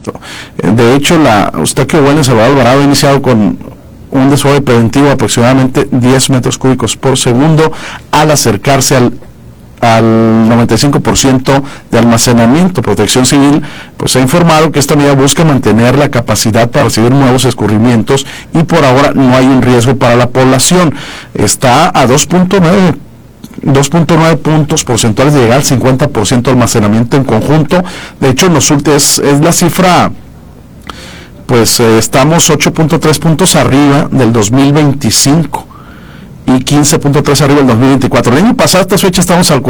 De hecho, usted que huele en Salvador Alvarado ha iniciado con un desagüe preventivo de aproximadamente 10 metros cúbicos por segundo al acercarse al 95% de almacenamiento. Protección Civil pues ha informado que esta medida busca mantener la capacidad para recibir nuevos escurrimientos y por ahora no hay un riesgo para la población. Está a 2.9 puntos porcentuales de llegar al 50% de almacenamiento en conjunto. De hecho, en los últimos es la cifra, pues estamos 8.3 puntos arriba del 2025 y 15.3 arriba del 2024. El año pasado, a esta fecha, estamos al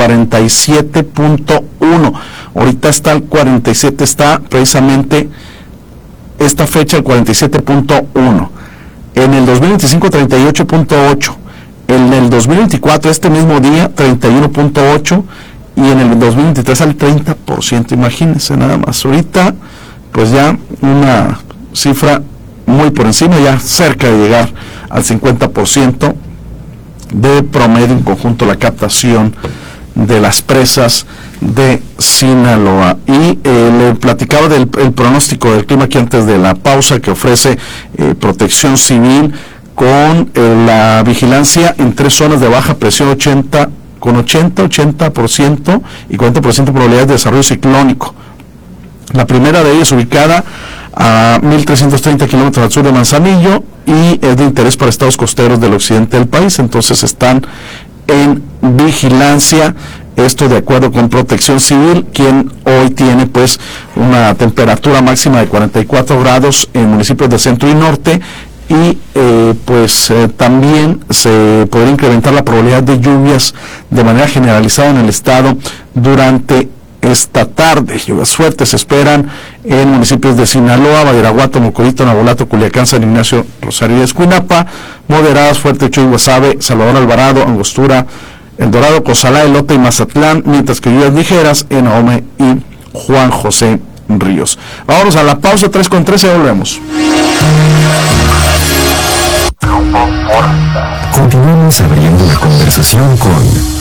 47.1. Ahorita está al 47, está precisamente esta fecha, el 47.1. En el 2025, 38.8. En el 2024, este mismo día, 31.8. Y en el 2023 al 30%. Imagínense nada más. Ahorita, pues ya una cifra muy por encima, ya cerca de llegar al 50% de promedio en conjunto la captación de las presas de Sinaloa. Y le platicaba del el pronóstico del clima aquí antes de la pausa que ofrece Protección Civil con la vigilancia en 3 zonas de baja presión 80% y 40% de probabilidades de desarrollo ciclónico. La primera de ellas ubicada a 1.330 kilómetros al sur de Manzanillo y es de interés para estados costeros del occidente del país, entonces están en vigilancia, esto de acuerdo con Protección Civil, quien hoy tiene pues una temperatura máxima de 44 grados en municipios de centro y norte y también se podría incrementar la probabilidad de lluvias de manera generalizada en el estado durante esta tarde. Lluvias fuertes se esperan en municipios de Sinaloa, Badiraguato, Mocorito, Nabolato, Culiacán, San Ignacio, Rosario y Escuinapa. Moderadas, fuerte Chuy, Guasave, Salvador Alvarado, Angostura, El Dorado, Cozalá, Elote y Mazatlán, mientras que lluvias ligeras en Ahome y Juan José Ríos. Vámonos a la pausa, 3:13, volvemos. Continuamos abriendo la conversación con